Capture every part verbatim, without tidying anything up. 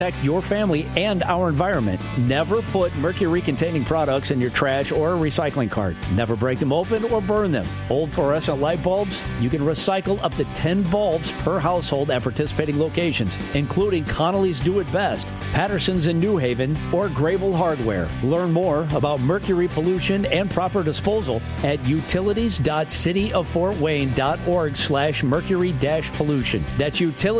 Protect your family and our environment. Never put mercury-containing products in your trash or recycling cart. Never break them open or burn them. Old fluorescent light bulbs, you can recycle up to ten bulbs per household at participating locations, including Connolly's Do It Best, Patterson's in New Haven, or Grable Hardware. Learn more about mercury pollution and proper disposal at utilities.cityoffortwayne.org slash mercury dash pollution. That's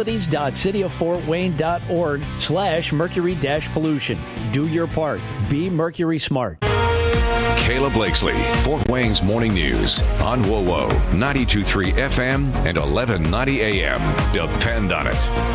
utilities.cityoffortwayne.org slash mercury dash pollution. Do your part. Be Mercury Smart. Kayla Blakesley, Fort Wayne's Morning News on W O W ninety-two point three F M and eleven ninety A M. Depend on it.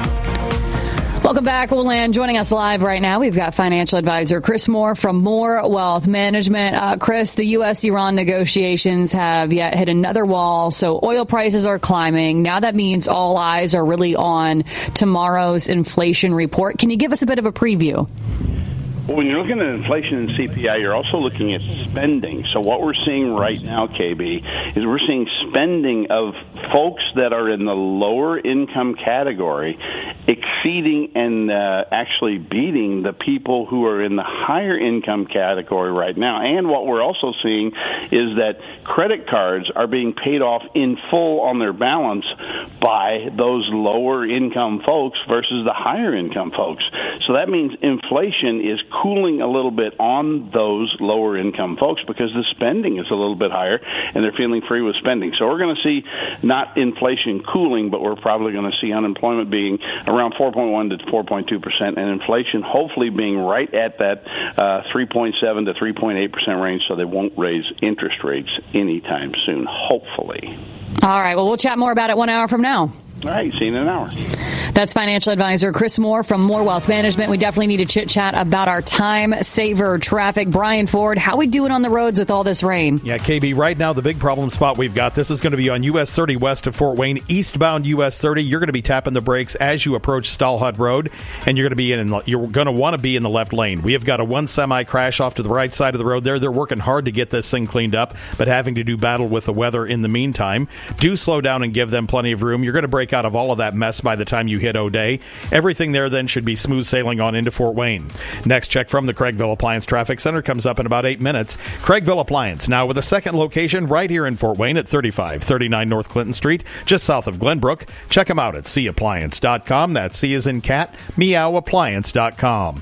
Welcome back, Woodland. Joining us live right now, we've got financial advisor Chris Moore from Moore Wealth Management. Uh, Chris, the U S Iran negotiations have yet hit another wall, so oil prices are climbing. Now that means all eyes are really on tomorrow's inflation report. Can you give us a bit of a preview? Well, when you're looking at inflation and C P I, you're also looking at spending. So what we're seeing right now, K B, is we're seeing spending of folks that are in the lower income category exceeding and uh, actually beating the people who are in the higher income category right now. And what we're also seeing is that credit cards are being paid off in full on their balance by those lower income folks versus the higher income folks. So that means inflation is cooling a little bit on those lower income folks because the spending is a little bit higher and they're feeling free with spending. So we're going to see not inflation cooling, but we're probably going to see unemployment being around four point one to four point two percent and inflation hopefully being right at that uh, three point seven to three point eight percent range, so they won't raise interest rates anytime soon, hopefully. All right. Well, we'll chat more about it one hour from now. All right. See you in an hour. That's financial advisor Chris Moore from Moore Wealth Management. We definitely need to chit-chat about our time saver traffic. Brian Ford, how we doing on the roads with all this rain? Yeah, K B, right now the big problem spot we've got, this is going to be on U S thirty west of Fort Wayne, eastbound U S thirty. You're going to be tapping the brakes as you approach Stallhut Road, and you're going to be in. You're going to want to be in the left lane. We have got a one semi crash off to the right side of the road there. They're working hard to get this thing cleaned up, but having to do battle with the weather in the meantime. Do slow down and give them plenty of room. You're going to break out of all of that mess by the time you hit O'Day. Everything there then should be smooth sailing on into Fort Wayne. Next check from the Craigville Appliance Traffic Center comes up in about eight minutes. Craigville Appliance, now with a second location right here in Fort Wayne at thirty-five thirty-nine North Clinton Street, just south of Glenbrook. Check them out at c appliance dot com. That's C as in cat, meow appliance dot com.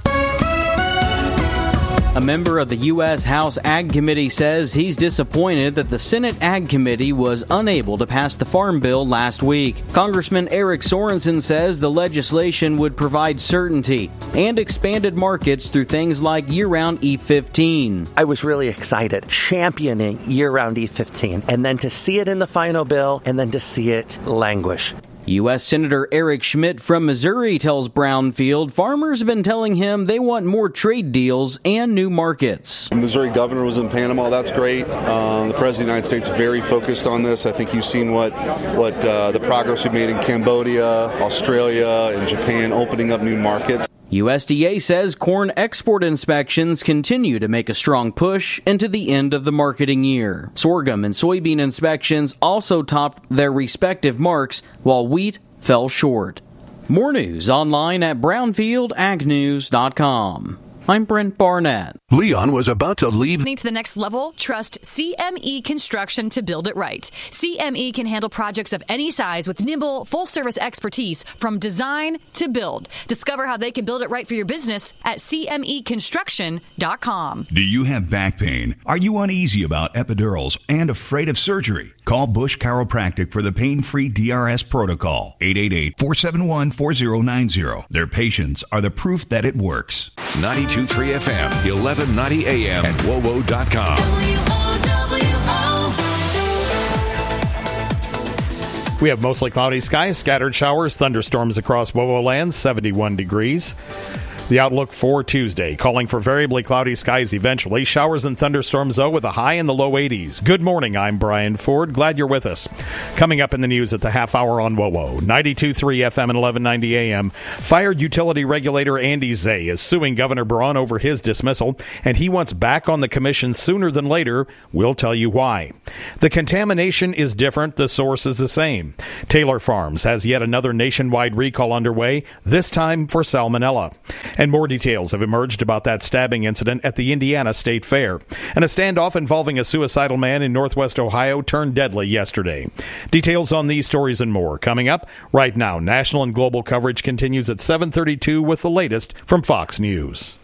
A member of the U S House Ag Committee says he's disappointed that the Senate Ag Committee was unable to pass the Farm Bill last week. Congressman Eric Sorensen says the legislation would provide certainty and expanded markets through things like year-round E fifteen. I was really excited, championing year-round E fifteen, and then to see it in the final bill, and then to see it languish. U S Senator Eric Schmidt from Missouri tells Brownfield farmers have been telling him they want more trade deals and new markets. The Missouri governor was in Panama. That's great. Um, the President of the United States is very focused on this. I think you've seen what, what uh, the progress we've made in Cambodia, Australia, and Japan, opening up new markets. U S D A says corn export inspections continue to make a strong push into the end of the marketing year. Sorghum and soybean inspections also topped their respective marks, while wheat fell short. More news online at brownfield ag news dot com. I'm Brent Barnett. Leon was about to leave. To the next level, trust C M E Construction to build it right. C M E can handle projects of any size with nimble, full-service expertise from design to build. Discover how they can build it right for your business at c m e construction dot com. Do you have back pain? Are you uneasy about epidurals and afraid of surgery? Call Bush Chiropractic for the pain-free D R S protocol. eight eight eight, four seven one, four zero nine zero. Their patients are the proof that it works. ninety-two point three F M, eleven ninety A M, and W O W dot com. W O W O. We have mostly cloudy skies, scattered showers, thunderstorms across W O W land, seventy-one degrees. The outlook for Tuesday, calling for variably cloudy skies eventually. Showers and thunderstorms, though, with a high in the low eighties. Good morning, I'm Brian Ford. Glad you're with us. Coming up in the news at the half hour on W O W, ninety-two point three F M and eleven ninety A M. Fired utility regulator Andy Zay is suing Governor Braun over his dismissal, and he wants back on the commission sooner than later. We'll tell you why. The contamination is different. The source is the same. Taylor Farms has yet another nationwide recall underway, this time for salmonella. And more details have emerged about that stabbing incident at the Indiana State Fair. And a standoff involving a suicidal man in northwest Ohio turned deadly yesterday. Details on these stories and more coming up right now. National and global coverage continues at seven thirty-two with the latest from Fox News.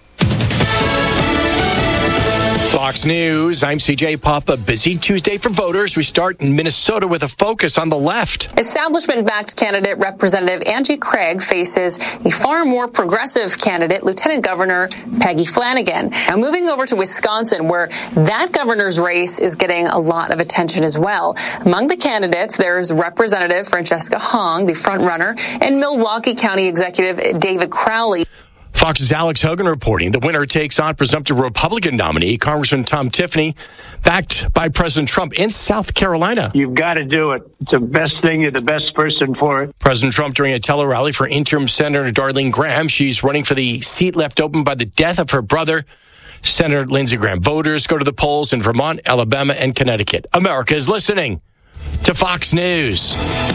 Fox News, I'm C J Papa. Busy Tuesday for voters. We start in Minnesota with a focus on the left. Establishment-backed candidate Representative Angie Craig faces a far more progressive candidate, Lieutenant Governor Peggy Flanagan. Now moving over to Wisconsin, where that governor's race is getting a lot of attention as well. Among the candidates, there's Representative Francesca Hong, the frontrunner, and Milwaukee County Executive David Crowley. Fox's Alex Hogan reporting the winner takes on presumptive Republican nominee, Congressman Tom Tiffany, backed by President Trump in South Carolina. You've got to do it. It's the best thing. You're the best person for it. President Trump during a tele-rally for interim Senator Darlene Graham. She's running for the seat left open by the death of her brother, Senator Lindsey Graham. Voters go to the polls in Vermont, Alabama, and Connecticut. America is listening to Fox News.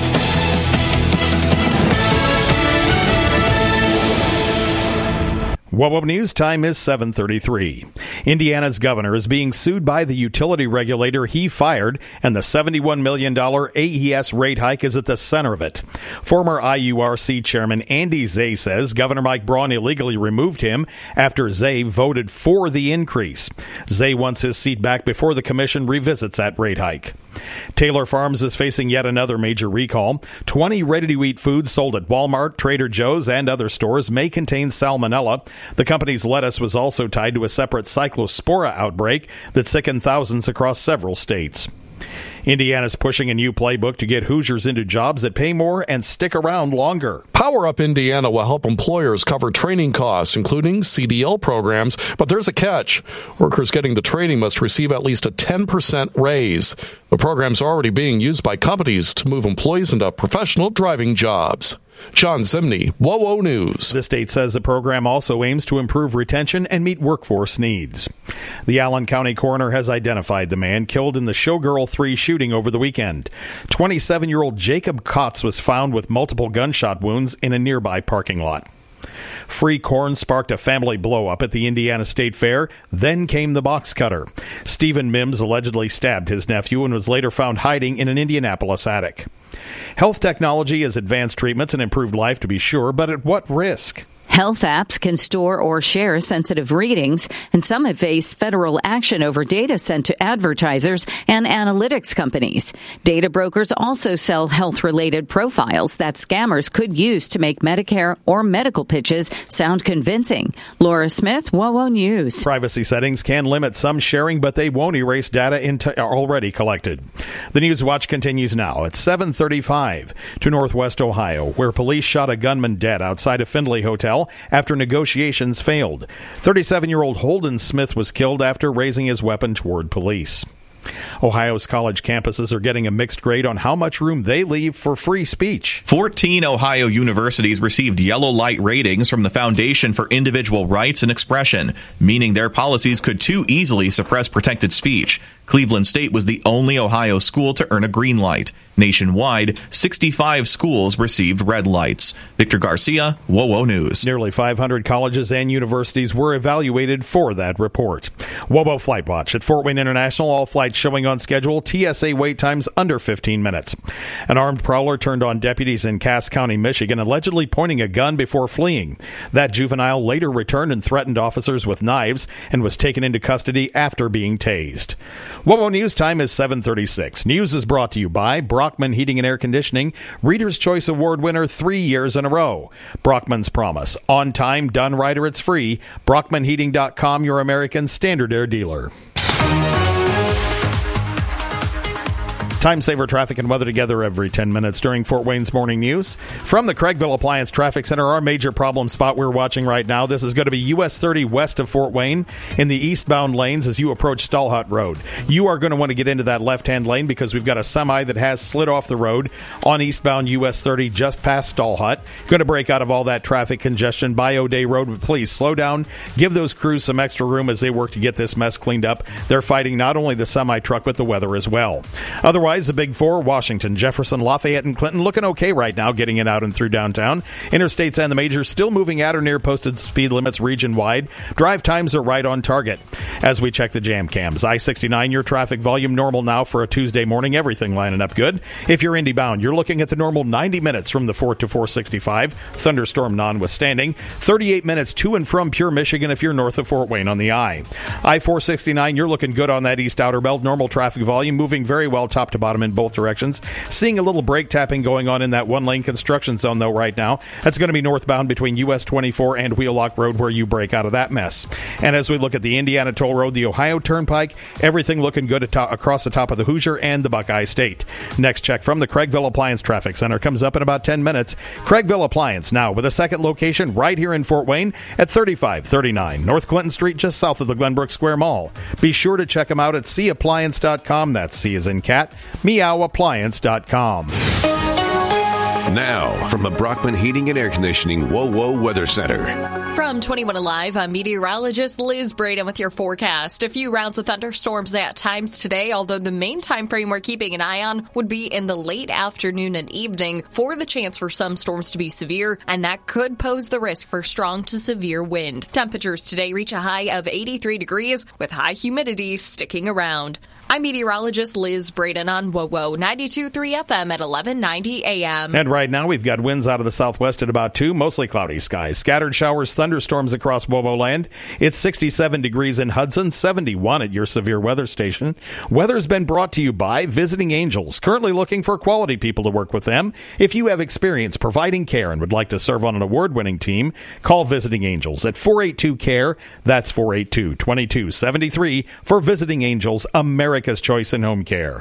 W O W News time is seven thirty-three. Indiana's governor is being sued by the utility regulator he fired, and the seventy-one million dollars A E S rate hike is at the center of it. Former I U R C chairman Andy Zay says Governor Mike Braun illegally removed him after Zay voted for the increase. Zay wants his seat back before the commission revisits that rate hike. Taylor Farms is facing yet another major recall. twenty ready-to-eat foods sold at Walmart, Trader Joe's, and other stores may contain salmonella. The company's lettuce was also tied to a separate cyclospora outbreak that sickened thousands across several states. Indiana's pushing a new playbook to get Hoosiers into jobs that pay more and stick around longer. Power Up Indiana will help employers cover training costs, including C D L programs, but there's a catch. Workers getting the training must receive at least a ten percent raise. The program's already being used by companies to move employees into professional driving jobs. John Zimney, W O W News. The state says the program also aims to improve retention and meet workforce needs. The Allen County coroner has identified the man killed in the Showgirl three shooting over the weekend. twenty-seven-year-old Jacob Kotz was found with multiple gunshot wounds in a nearby parking lot. Free corn sparked a family blow-up at the Indiana State Fair. Then came the box cutter. Stephen Mims allegedly stabbed his nephew and was later found hiding in an Indianapolis attic. Health technology has advanced treatments and improved life, to be sure, but at what risk? Health apps can store or share sensitive readings, and some have faced federal action over data sent to advertisers and analytics companies. Data brokers also sell health-related profiles that scammers could use to make Medicare or medical pitches sound convincing. Laura Smith, W O W News. Privacy settings can limit some sharing, but they won't erase data into already collected. The News Watch continues now at seven thirty-five to Northwest Ohio, where police shot a gunman dead outside a Findlay hotel after negotiations failed. thirty-seven-year-old Holden Smith was killed after raising his weapon toward police. Ohio's college campuses are getting a mixed grade on how much room they leave for free speech. fourteen Ohio universities received yellow light ratings from the Foundation for Individual Rights and Expression, meaning their policies could too easily suppress protected speech. Cleveland State was the only Ohio school to earn a green light. Nationwide, sixty-five schools received red lights. Victor Garcia, W O W News. Nearly five hundred colleges and universities were evaluated for that report. W O W Flight Watch at Fort Wayne International, all flights showing on schedule, T S A wait times under fifteen minutes. An armed prowler turned on deputies in Cass County, Michigan, allegedly pointing a gun before fleeing. That juvenile later returned and threatened officers with knives and was taken into custody after being tased. W O W News time is seven thirty-six. News is brought to you by Brockman Heating and Air Conditioning, Reader's Choice Award winner three years in a row. Brockman's Promise. On time, done right, or it's free. Brockman Heating dot com, your American Standard Air dealer. Time saver traffic and weather together every ten minutes during Fort Wayne's Morning News. From the Craigville Appliance Traffic Center, our major problem spot we're watching right now. This is going to be U S thirty west of Fort Wayne in the eastbound lanes as you approach Stallhut Road. You are going to want to get into that left-hand lane because we've got a semi that has slid off the road on eastbound U S thirty just past Stallhut. Going to break out of all that traffic congestion by O'Day Road, but please slow down. Give those crews some extra room as they work to get this mess cleaned up. They're fighting not only the semi-truck, but the weather as well. Otherwise, the Big Four, Washington, Jefferson, Lafayette, and Clinton looking okay right now, getting it out and through downtown. Interstates and the majors still moving at or near posted speed limits region-wide. Drive times are right on target. As we check the jam cams, I sixty-nine, your traffic volume normal now for a Tuesday morning. Everything lining up good. If you're Indy bound, you're looking at the normal ninety minutes from the Fort to four sixty-five, thunderstorm notwithstanding. thirty-eight minutes to and from Pure, Michigan if you're north of Fort Wayne on the I. I four sixty-nine, you're looking good on that east outer belt. Normal traffic volume moving very well top to bottom in both directions. Seeing a little brake tapping going on in that one-lane construction zone, though, right now. That's going to be northbound between U S twenty-four and Wheelock Road where you break out of that mess. And as we look at the Indiana Toll Road, the Ohio Turnpike, everything looking good atop, across the top of the Hoosier and the Buckeye State. Next check from the Craigville Appliance Traffic Center comes up in about ten minutes. Craigville Appliance now with a second location right here in Fort Wayne at thirty-five thirty-nine North Clinton Street, just south of the Glenbrook Square Mall. Be sure to check them out at C appliance dot com. That's C as in cat, meow appliance dot com. Now, from the Brockman Heating and Air Conditioning Whoa Whoa Weather Center. From twenty-one Alive, I'm meteorologist Liz Braden with your forecast. A few rounds of thunderstorms at times today, although the main time frame we're keeping an eye on would be in the late afternoon and evening for the chance for some storms to be severe, and that could pose the risk for strong to severe wind. Temperatures today reach a high of eighty-three degrees with high humidity sticking around. I'm meteorologist Liz Braden on W O W ninety-two point three F M at eleven ninety A M. And right now we've got winds out of the southwest at about two, mostly cloudy skies. Scattered showers, thunderstorms across W O W land. It's sixty-seven degrees in Hudson, seventy-one at your severe weather station. Weather's been brought to you by Visiting Angels, currently looking for quality people to work with them. If you have experience providing care and would like to serve on an award-winning team, call Visiting Angels at four eight two C A R E. That's four eight two, two two seven three for Visiting Angels, America's choice in home care.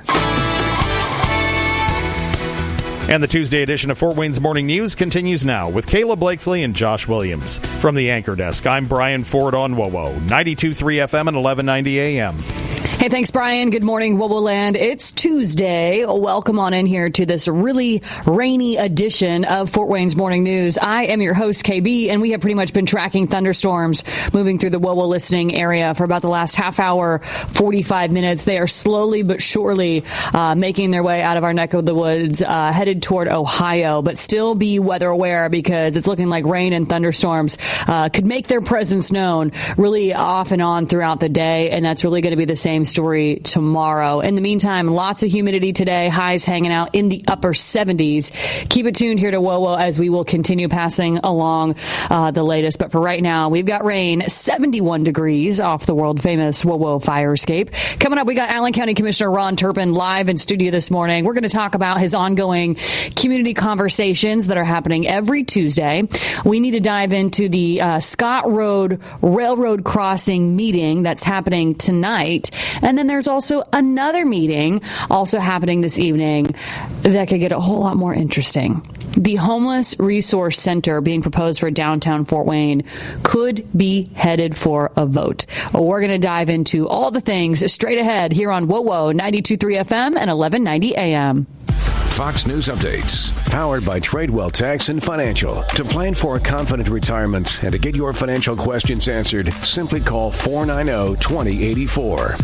And the Tuesday edition of Fort Wayne's Morning News continues now with Kayla Blakesley and Josh Williams. From the Anchor Desk, I'm Brian Ford on W O W ninety-two point three F M and eleven ninety A M. Hey, thanks, Brian. Good morning, W O W land. It's Tuesday. Welcome on in here to this really rainy edition of Fort Wayne's Morning News. I am your host, K B, and we have pretty much been tracking thunderstorms moving through the W O W listening area for about the last half hour, forty-five minutes. They are slowly but surely uh, making their way out of our neck of the woods, uh, headed toward Ohio, but still be weather aware because it's looking like rain and thunderstorms uh, could make their presence known really off and on throughout the day, and that's really going to be the same story tomorrow. In the meantime, lots of humidity today, highs hanging out in the upper seventies. Keep it tuned here to W O W as we will continue passing along uh, the latest. But for right now, we've got rain, seventy-one degrees off the world-famous W O W fire escape. Coming up, we got Allen County Commissioner Ron Turpin live in studio this morning. We're going to talk about his ongoing community conversations that are happening every Tuesday. We need to dive into the uh, Scott Road Railroad Crossing meeting that's happening tonight. And then there's also another meeting also happening this evening that could get a whole lot more interesting. The Homeless Resource Center being proposed for downtown Fort Wayne could be headed for a vote. We're going to dive into all the things straight ahead here on W O W ninety-two point three F M and eleven ninety A M. Fox News Updates, powered by Tradewell Tax and Financial. To plan for a confident retirement and to get your financial questions answered, simply call four nine zero, two zero eight four.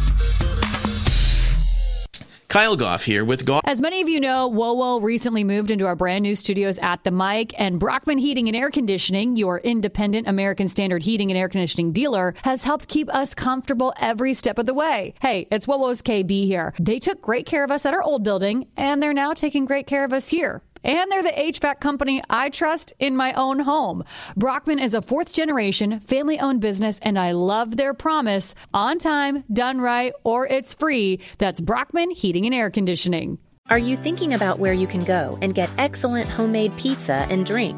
Kyle Goff here with Goff. As many of you know, W O W recently moved into our brand new studios at the Mic, and Brockman Heating and Air Conditioning, your independent American Standard heating and air conditioning dealer, has helped keep us comfortable every step of the way. Hey, it's W O W's K B here. They took great care of us at our old building, and they're now taking great care of us here. And they're the H V A C company I trust in my own home. Brockman is a fourth-generation, family-owned business, and I love their promise, on time, done right, or it's free. That's Brockman Heating and Air Conditioning. Are you thinking about where you can go and get excellent homemade pizza and drinks?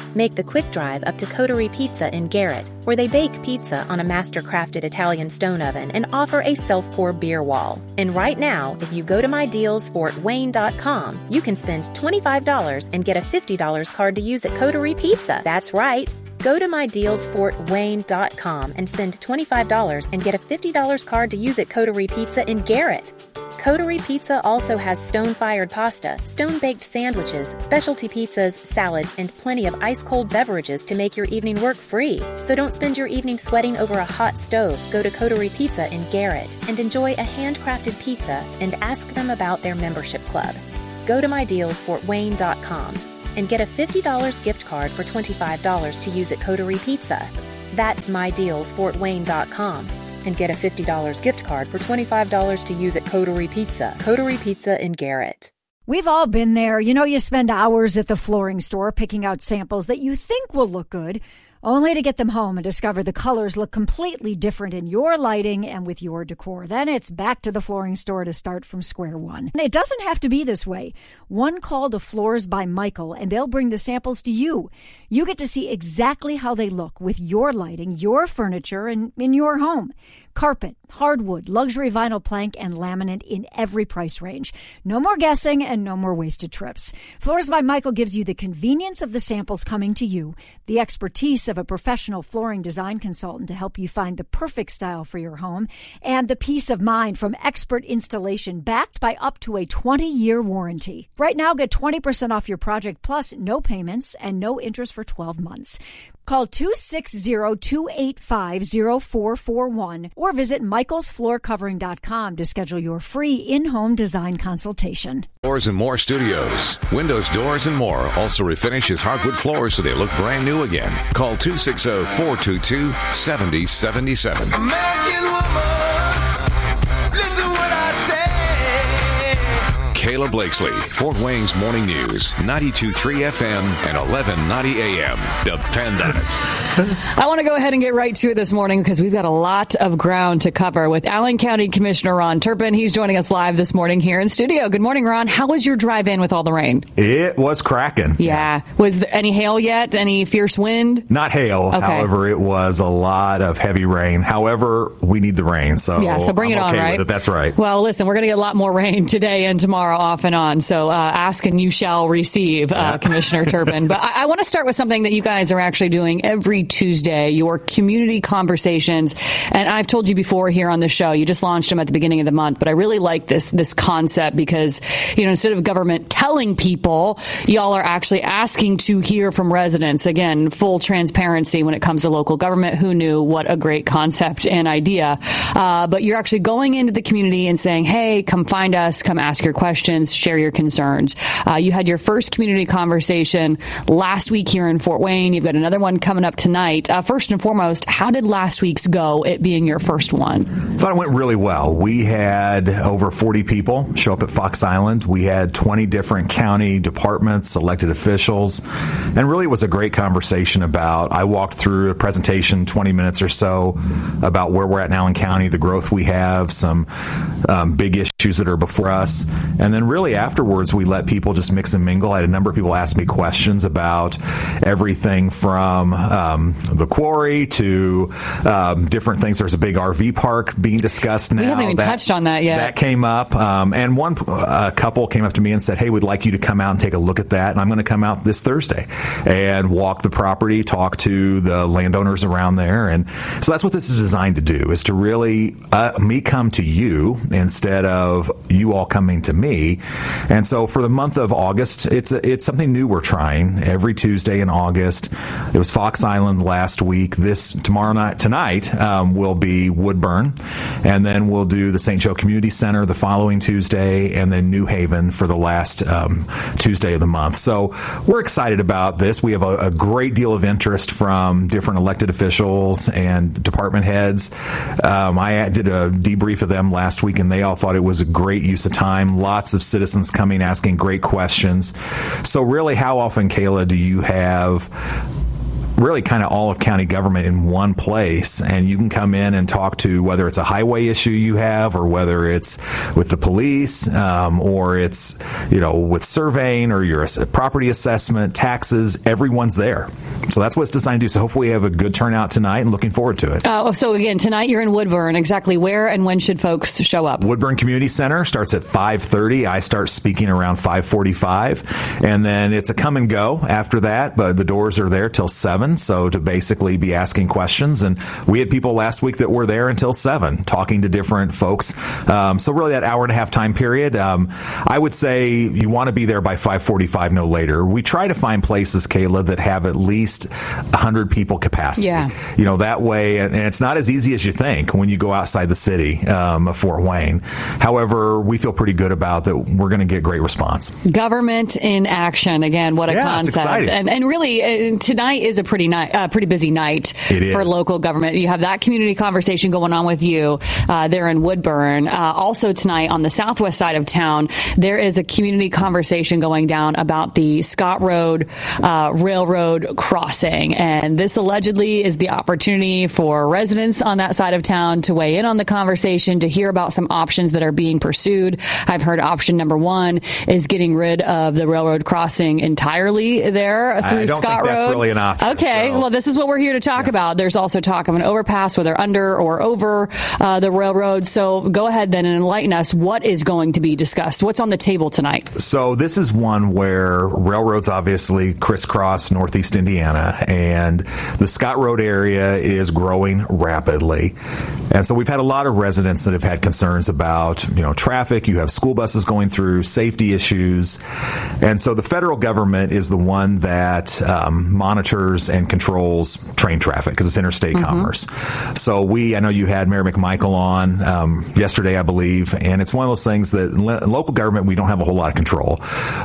Make the quick drive up to Coterie Pizza in Garrett, where they bake pizza on a master-crafted Italian stone oven and offer a self-pour beer wall. And right now, if you go to my deals fort wayne dot com, you can spend twenty-five dollars and get a fifty dollars card to use at Coterie Pizza. That's right. Go to my deals fort wayne dot com and spend twenty-five dollars and get a fifty dollars card to use at Coterie Pizza in Garrett. Coterie Pizza also has stone-fired pasta, stone-baked sandwiches, specialty pizzas, salads, and plenty of ice-cold beverages to make your evening work free. So don't spend your evening sweating over a hot stove. Go to Coterie Pizza in Garrett and enjoy a handcrafted pizza and ask them about their membership club. Go to my deals fort wayne dot com and get a fifty dollars gift card for twenty-five dollars to use at Coterie Pizza. That's my deals fort wayne dot com. And get a fifty dollars gift card for twenty-five dollars to use at Coterie Pizza. Coterie Pizza in Garrett. We've all been there. You know, you spend hours at the flooring store picking out samples that you think will look good, only to get them home and discover the colors look completely different in your lighting and with your decor. Then it's back to the flooring store to start from square one. And it doesn't have to be this way. One call to Floors by Michael, and they'll bring the samples to you. You get to see exactly how they look with your lighting, your furniture, and in your home. Carpet, hardwood, luxury vinyl plank, and laminate in every price range. No more guessing and no more wasted trips. Floors by Michael gives you the convenience of the samples coming to you, the expertise of a professional flooring design consultant to help you find the perfect style for your home, and the peace of mind from expert installation backed by up to a twenty-year warranty. Right now, get twenty percent off your project plus no payments and no interest for twelve months. Call two six zero, two eight five, zero four four one or visit michaels floor covering dot com to schedule your free in-home design consultation. Doors and More Studios. Windows, doors, and more also refinishes hardwood floors so they look brand new again. Call two six zero, four two two, seven zero seven seven. American woman, listen what I say. Kayla Blakesley, Fort Wayne's Morning News, ninety-two point three F M and eleven ninety A M. Depend on it. I want to go ahead and get right to it this morning because we've got a lot of ground to cover with Allen County Commissioner Ron Turpin. He's joining us live this morning here in studio. Good morning, Ron. How was your drive in with all the rain? It was cracking. Yeah. Was there any hail yet? Any fierce wind? Not hail. Okay. However, it was a lot of heavy rain. However, we need the rain. So yeah, so bring I'm it on, okay right? With it. That's right. Well, listen, we're going to get a lot more rain today and tomorrow off and on. So uh, ask and you shall receive, uh, yeah. Commissioner Turpin. But I, I want to start with something that you guys are actually doing every Tuesday, your community conversations. And I've told you before here on the show, you just launched them at the beginning of the month. But I really like this this concept because, you know, instead of government telling people, y'all are actually asking to hear from residents. Again, full transparency when it comes to local government. Who knew? What a great concept and idea. Uh, but you're actually going into the community and saying, hey, come find us, come ask your questions, share your concerns. Uh, you had your first community conversation last week here in Fort Wayne. You've got another one coming up tonight. Uh, first and foremost, how did last week's go, it being your first one? I thought it went really well. We had over forty people show up at Fox Island. We had twenty different county departments, elected officials, and really it was a great conversation about, I walked through a presentation, twenty minutes or so, about where we're at in Allen County, the growth we have, some um, big issues that are before us, and then really afterwards we let people just mix and mingle. I had a number of people ask me questions about everything from um, the quarry to um, different things. There's a big R V park being discussed now. We haven't even that, touched on that yet. That came up. Um, and one uh, couple came up to me and said, hey, we'd like you to come out and take a look at that. And I'm going to come out this Thursday and walk the property, talk to the landowners around there. And so that's what this is designed to do, is to really uh, me come to you instead of you all coming to me. And so for the month of August, it's a, it's something new we're trying every Tuesday in August. It was Fox Island last week. This tomorrow night, tonight, um, will be Woodburn. And then we'll do the Saint Joe Community Center the following Tuesday, and then New Haven for the last um, Tuesday of the month. So we're excited about this. We have a, a great deal of interest from different elected officials and department heads. Um, I did a debrief of them last week, and they all thought it was a great use of time. Lots of citizens coming, asking great questions. So really, how often, Kayla, do you have really kind of all of county government in one place, and you can come in and talk to whether it's a highway issue you have or whether it's with the police um, or it's, you know, with surveying or your property assessment, taxes. Everyone's there. So that's what it's designed to do. So hopefully we have a good turnout tonight and looking forward to it. Uh, so again, tonight you're in Woodburn. Exactly where and when should folks show up? Woodburn Community Center starts at five thirty. I start speaking around five forty-five. And then it's a come and go after that, but the doors are there till seven. So to basically be asking questions. And we had people last week that were there until seven talking to different folks. Um, so really that hour and a half time period, um, I would say you want to be there by five forty-five, no later. We try to find places, Kayla, that have at least one hundred people capacity. Yeah. You know, that way, and it's not as easy as you think when you go outside the city um, of Fort Wayne. However, we feel pretty good about that we're going to get great response. Government in action. Again, what a yeah, concept. It's exciting. And, and really, uh, tonight is a pretty night, uh, pretty busy night it is. for local government. You have that community conversation going on with you uh, there in Woodburn. Uh, also tonight on the southwest side of town, there is a community conversation going down about the Scott Road uh, Railroad crossing. And this allegedly is the opportunity for residents on that side of town to weigh in on the conversation, to hear about some options that are being pursued. I've heard option number one is getting rid of the railroad crossing entirely there through I don't Scott think Road. That's really an option. Okay, so. well, this is what we're here to talk yeah. about. There's also talk of an overpass, whether under or over uh, the railroad. So go ahead then and enlighten us. What is going to be discussed? What's on the table tonight? So this is one where railroads obviously crisscross Northeast Indiana, and the Scott Road area is growing rapidly. And so we've had a lot of residents that have had concerns about, you know, traffic. You have school buses going through, safety issues. And so the federal government is the one that um, monitors and controls train traffic because it's interstate mm-hmm. commerce. So we, I know you had Mayor McMichael on um, yesterday, I believe, and it's one of those things that in local government, we don't have a whole lot of control.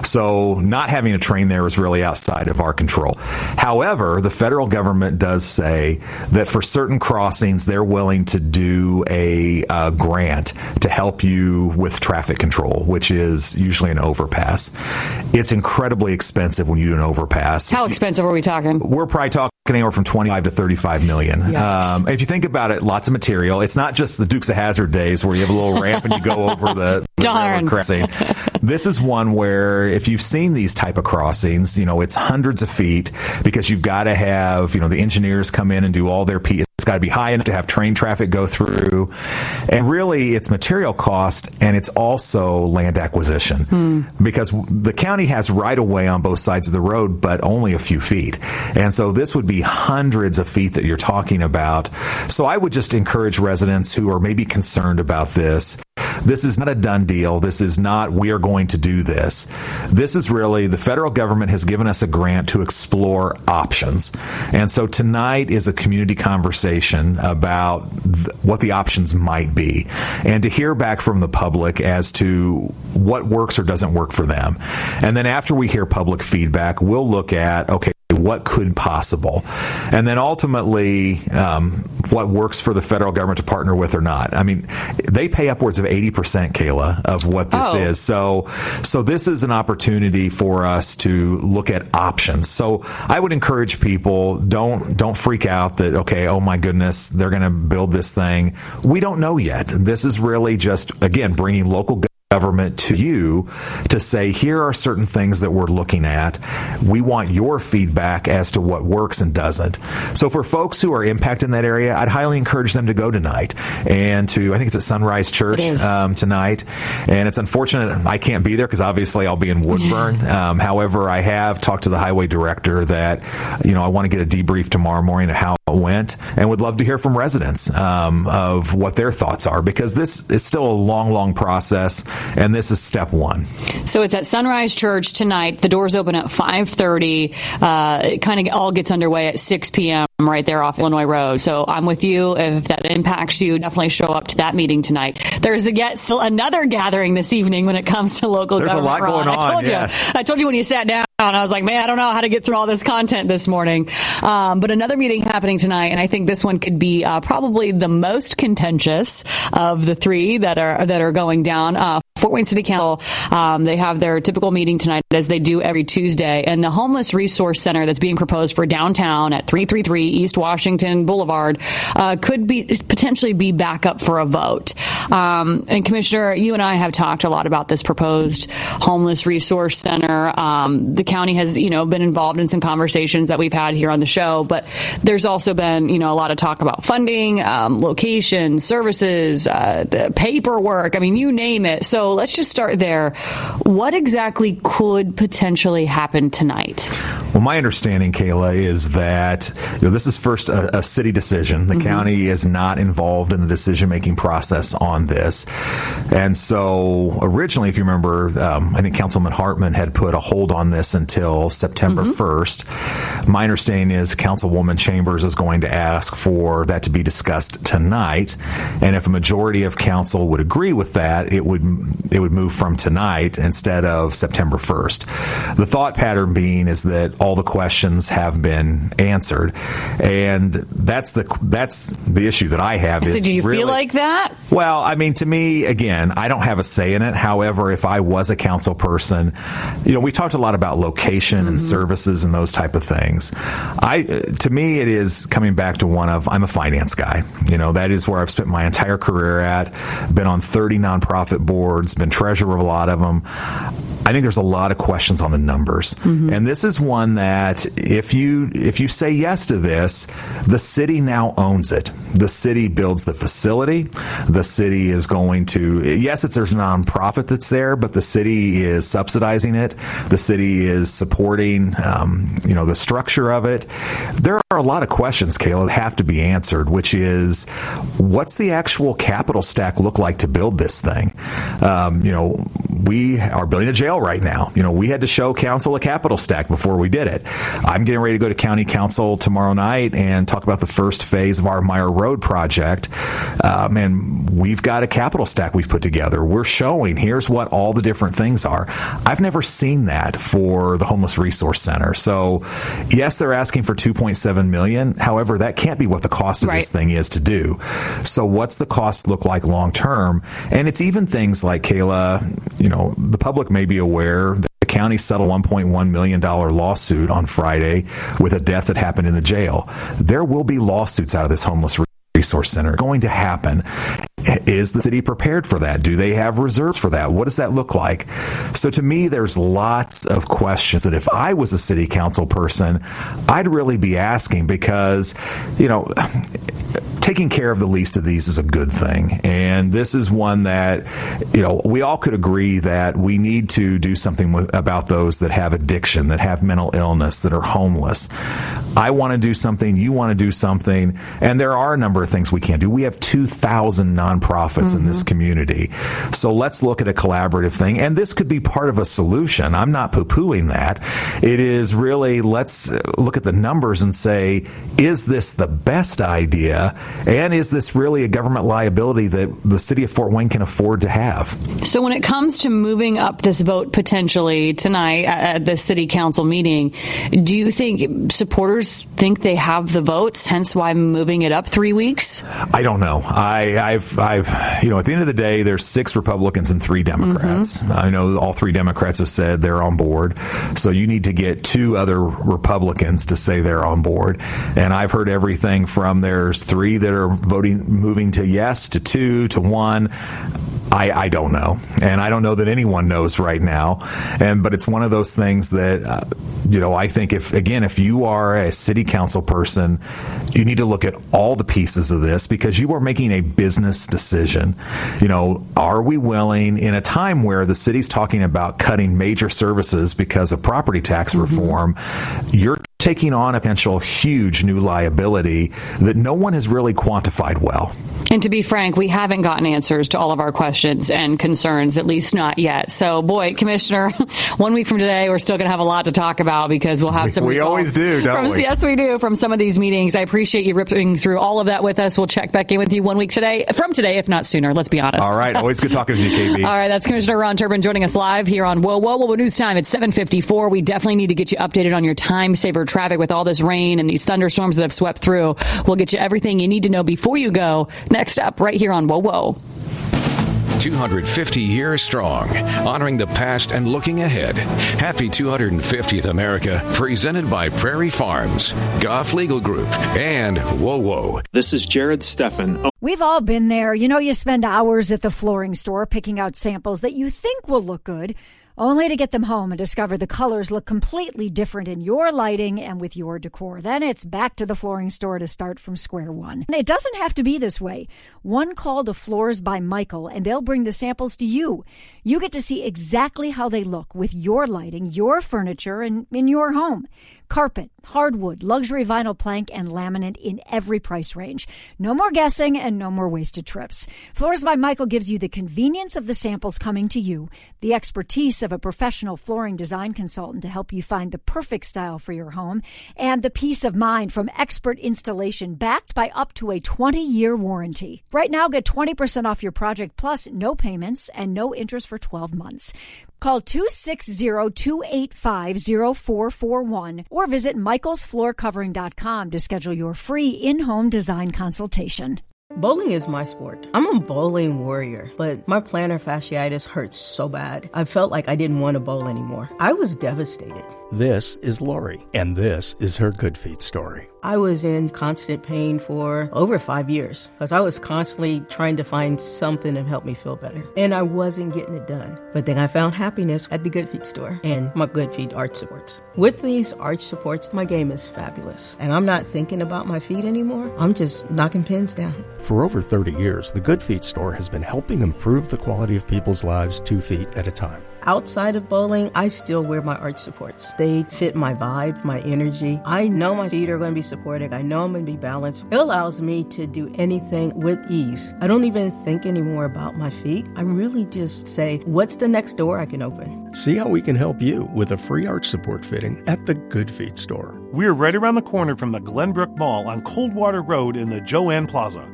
So not having a train there is really outside of our control. However, the federal government does say that for certain crossings, they're willing to do a uh, grant to help you with traffic control, which is usually an overpass. It's incredibly expensive when you do an overpass. How expensive are we talking? We're probably talking anywhere from twenty-five to thirty-five million. Um, if you think about it, lots of material. It's not just the Dukes of Hazzard days where you have a little ramp and you go over the, the railroad crossing. This is one where if you've seen these type of crossings, you know, it's hundreds of feet because you've got to have, you know, the engineers come in and do all their P. It's got to be high enough to have train traffic go through. And really, it's material cost, and it's also land acquisition. Hmm. Because the county has right-of-way on both sides of the road, but only a few feet. And so this would be hundreds of feet that you're talking about. So I would just encourage residents who are maybe concerned about this. This is not a done deal. This is not, we are going to do this. This is really, the federal government has given us a grant to explore options. And so tonight is a community conversation about th- what the options might be and to hear back from the public as to what works or doesn't work for them. And then after we hear public feedback, we'll look at, okay, what could possible? And then ultimately, um, what works for the federal government to partner with or not. I mean, they pay upwards of eighty percent, Kayla, of what this oh. is. So, so this is an opportunity for us to look at options. So I would encourage people, don't, don't freak out that, okay, oh my goodness, they're going to build this thing. We don't know yet. This is really just, again, bringing local government to you to say, here are certain things that we're looking at. We want your feedback as to what works and doesn't. So for folks who are impacted in that area, I'd highly encourage them to go tonight and to, I think it's at Sunrise Church um, tonight. And it's unfortunate I can't be there because obviously I'll be in Woodburn. Um, however, I have talked to the highway director that, you know, I want to get a debrief tomorrow morning of how it went and would love to hear from residents um, of what their thoughts are, because this is still a long, long process. And this is step one. So it's at Sunrise Church tonight. The doors open at five thirty. Uh, it kind of all gets underway at six p.m. right there off Illinois Road. So I'm with you. If that impacts you, definitely show up to that meeting tonight. There's yet still another gathering this evening when it comes to local There's government. There's a lot going on, I told yes. you. I told you when you sat down. I was like, man, I don't know how to get through all this content this morning. Um, but another meeting happening tonight, and I think this one could be uh, probably the most contentious of the three that are that are going down. Uh, Fort Wayne City Council, um, they have their typical meeting tonight, as they do every Tuesday. And the Homeless Resource Center that's being proposed for downtown at three thirty-three East Washington Boulevard uh, could be potentially be back up for a vote. Um, and Commissioner, you and I have talked a lot about this proposed Homeless Resource Center. Um, the county has, you know, been involved in some conversations that we've had here on the show, but there's also been, you know, a lot of talk about funding, um, location, services, uh, the paperwork. I mean, you name it. So let's just start there. What exactly could potentially happen tonight? Well, my understanding, Kayla, is that you know, this is first a, a city decision. The mm-hmm. county is not involved in the decision-making process on this. And so originally, if you remember, um, I think Councilman Hartman had put a hold on this until September mm-hmm. first. My understanding is Councilwoman Chambers is going to ask for that to be discussed tonight. And if a majority of council would agree with that, it would it would move from tonight instead of September first. The thought pattern being is that all the questions have been answered, and that's the that's the issue that I have. So is do you really, feel like that? Well, I mean, to me, again, I don't have a say in it. However, if I was a council person, you know, we talked a lot about location mm-hmm. and services and those type of things. I, to me, it is coming back to one of I'm a finance guy. You know, that is where I've spent my entire career at. Been on thirty nonprofit boards. Been treasurer of a lot of them. I think there's a lot of questions on the numbers. Mm-hmm. And this is one that if you if you say yes to this, the city now owns it. The city builds the facility. The city is going to, yes, it's there's a nonprofit that's there, but the city is subsidizing it. The city is supporting, um, you know, the structure of it. There are a lot of questions, Kayla, that have to be answered, which is, what's the actual capital stack look like to build this thing? Um, you know, we are building a jail right now. You know, we had to show council a capital stack before we did it. I'm getting ready to go to county council tomorrow night and talk about the first phase of our Meyer Road project. Um, and we've got a capital stack we've put together. We're showing here's what all the different things are. I've never seen that for the Homeless Resource Center. So yes, they're asking for two point seven million dollars. However, that can't be what the cost of right. this thing is to do. So what's the cost look like long term? And it's even things like, Kayla, you know, the public may be aware that the county settled a one point one million dollars lawsuit on Friday with a death that happened in the jail. There will be lawsuits out of this Homeless Resource Center going to happen. Is the city prepared for that? Do they have reserves for that? What does that look like? So to me, there's lots of questions that if I was a city council person, I'd really be asking, because, you know, taking care of the least of these is a good thing. And this is one that, you know, we all could agree that we need to do something with, about those that have addiction, that have mental illness, that are homeless. I want to do something. You want to do something. And there are a number of things we can do. We have two thousand nonprofits mm-hmm. in this community. So let's look at a collaborative thing. And this could be part of a solution. I'm not poo-pooing that. It is really, let's look at the numbers and say, is this the best idea? And is this really a government liability that the city of Fort Wayne can afford to have? So when it comes to moving up this vote potentially tonight at the city council meeting, do you think supporters think they have the votes, hence why moving it up three weeks? I don't know. I, I've, I've, you know, at the end of the day, there's six Republicans and three Democrats. Mm-hmm. I know all three Democrats have said they're on board. So you need to get two other Republicans to say they're on board. And I've heard everything from there's three that are voting, moving to yes, to two, to one. I, I don't know. And I don't know that anyone knows right now. And, but it's one of those things that, uh, you know, I think if, again, if you are a city council person, you need to look at all the pieces of this, because you are making a business decision. You know, are we willing, in a time where the city's talking about cutting major services because of property tax mm-hmm. reform, you're taking on a potential huge new liability that no one has really quantified well. And to be frank, we haven't gotten answers to all of our questions and concerns, at least not yet. So, boy, Commissioner, one week from today, we're still going to have a lot to talk about, because we'll have some We, we always do, don't from, we? Yes, we do, from some of these meetings. I appreciate you ripping through all of that with us. We'll check back in with you one week today, from today, if not sooner. Let's be honest. All right. Always good talking to you, K B. All right. That's Commissioner Ron Turbin joining us live here on Whoa, Whoa, Whoa, News Time. It's seven fifty-four. We definitely need to get you updated on your time saver traffic with all this rain and these thunderstorms that have swept through. We'll get you everything you need to know before you go. Next up, right here on Whoa, Whoa. two hundred fifty years strong, honoring the past and looking ahead. Happy two hundred fiftieth America, presented by Prairie Farms, Goff Legal Group, and Whoa Whoa. This is Jared Steffen. We've all been there. You know, you spend hours at the flooring store picking out samples that you think will look good, only to get them home and discover the colors look completely different in your lighting and with your decor. Then it's back to the flooring store to start from square one. And it doesn't have to be this way. One call to Floors by Michael, and they'll bring the samples to you. You get to see exactly how they look with your lighting, your furniture, and in your home. Carpet, hardwood, luxury vinyl plank, and laminate in every price range. No more guessing and no more wasted trips. Floors by Michael gives you the convenience of the samples coming to you, the expertise of a professional flooring design consultant to help you find the perfect style for your home, and the peace of mind from expert installation backed by up to a twenty-year warranty. Right now, get twenty percent off your project plus no payments and no interest for twelve months. Call two six zero, two eight five, zero four four one or visit michaels floor covering dot com to schedule your free in-home design consultation. Bowling is my sport. I'm a bowling warrior, but my plantar fasciitis hurts so bad. I felt like I didn't want to bowl anymore. I was devastated. This is Lori, and this is her Good Feet story. I was in constant pain for over five years because I was constantly trying to find something to help me feel better, and I wasn't getting it done. But then I found happiness at the Good Feet store and my Good Feet arch supports. With these arch supports, my game is fabulous, and I'm not thinking about my feet anymore. I'm just knocking pins down. For over thirty years, the Good Feet store has been helping improve the quality of people's lives two feet at a time. Outside of bowling, I still wear my arch supports. They fit my vibe, my energy. I know my feet are going to be supported. I know I'm going to be balanced. It allows me to do anything with ease. I don't even think anymore about my feet. I really just say, what's the next door I can open? See how we can help you with a free arch support fitting at the Good Feet store. We're right around the corner from the Glenbrook Mall on Coldwater Road in the Joanne Plaza.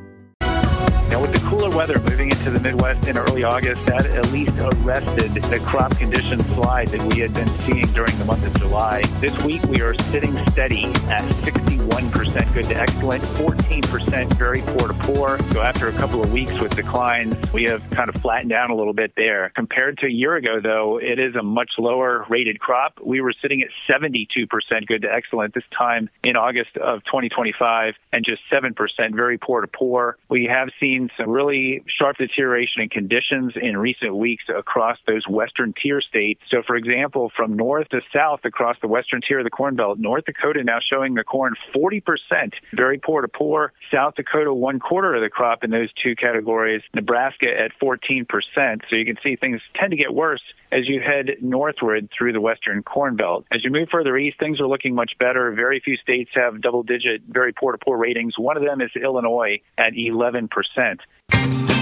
Now, with the cooler weather moving into the Midwest in early August, that at least arrested the crop condition slide that we had been seeing during the month of July. This week, we are sitting steady at sixty-one percent good to excellent, fourteen percent very poor to poor. So after a couple of weeks with declines, we have kind of flattened down a little bit there. Compared to a year ago, though, it is a much lower rated crop. We were sitting at seventy-two percent good to excellent this time in August of twenty twenty-five, and just seven percent very poor to poor. We have seen some really sharp deterioration in conditions in recent weeks across those western tier states. So, for example, from north to south across the western tier of the Corn Belt, North Dakota now showing the corn forty percent very poor to poor, South Dakota one quarter of the crop in those two categories, Nebraska at fourteen percent. So you can see things tend to get worse as you head northward through the western Corn Belt. As you move further east, things are looking much better. Very few states have double-digit very poor to poor ratings. One of them is Illinois at eleven percent.